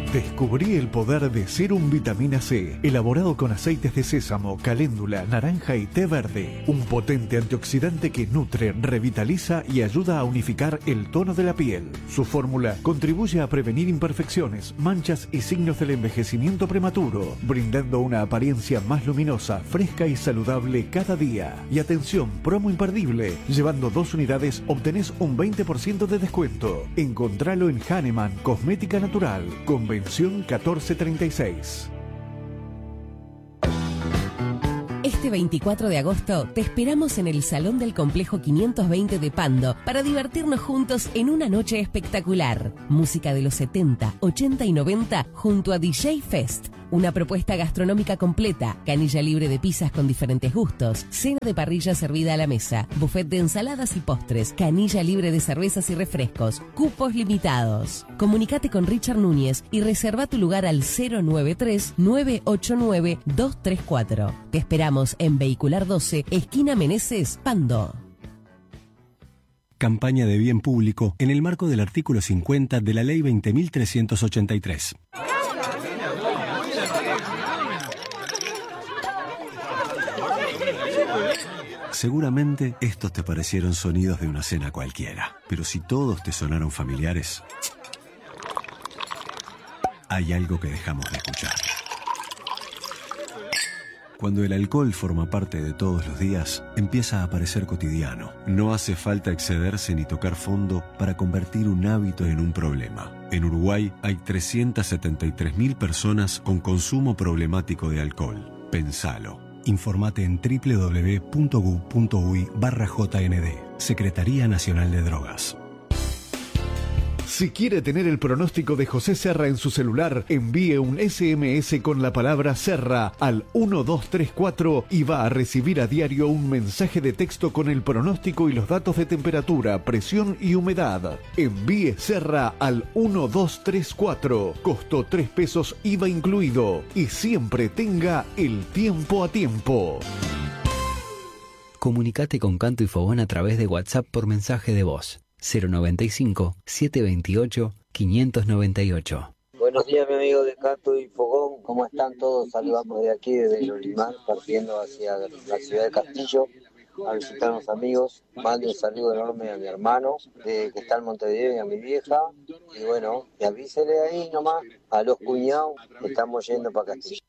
Descubrí el poder de Serum Vitamina C, elaborado con aceites de sésamo, caléndula, naranja y té verde. Un potente antioxidante que nutre, revitaliza y ayuda a unificar el tono de la piel. Su fórmula contribuye a prevenir imperfecciones, manchas y signos del envejecimiento prematuro, brindando una apariencia más luminosa, fresca y saludable cada día. Y atención, promo imperdible. Llevando 2 unidades obtenés un 20% de descuento. Encontralo en Hahnemann Cosmética Natural. Convención 1436. Este 24 de agosto te esperamos en el Salón del Complejo 520 de Pando para divertirnos juntos en una noche espectacular. Música de los 70, 80 y 90 junto a DJ Fest. Una propuesta gastronómica completa, canilla libre de pizzas con diferentes gustos, cena de parrilla servida a la mesa, buffet de ensaladas y postres, canilla libre de cervezas y refrescos, cupos limitados. Comunicate con Richard Núñez y reserva tu lugar al 093-989-234. Te esperamos en Vehicular 12, esquina Meneses, Pando. Campaña de bien público en el marco del artículo 50 de la Ley 20.383. Seguramente estos te parecieron sonidos de una cena cualquiera, pero si todos te sonaron familiares, hay algo que dejamos de escuchar. Cuando el alcohol forma parte de todos los días, empieza a parecer cotidiano. No hace falta excederse ni tocar fondo para convertir un hábito en un problema. En Uruguay hay 373.000 personas con consumo problemático de alcohol. Pensalo. Informate en www.gu.uy/JND, Secretaría Nacional de Drogas. Si quiere tener el pronóstico de José Serra en su celular, envíe un SMS con la palabra Serra al 1234 y va a recibir a diario un mensaje de texto con el pronóstico y los datos de temperatura, presión y humedad. Envíe Serra al 1234, costo 3 pesos IVA incluido, y siempre tenga el tiempo a tiempo. Comunicate con Canto y Fogón a través de WhatsApp por mensaje de voz. 095-728-598. Buenos días, mi amigo de Canto y Fogón. ¿Cómo están todos? Saludamos de aquí, desde Lolimar, partiendo hacia la ciudad de Castillo a visitar a unos amigos. Mando un saludo enorme a mi hermano que está en Montevideo y a mi vieja. Y bueno, y avísele ahí nomás a los cuñados que estamos yendo para Castillo.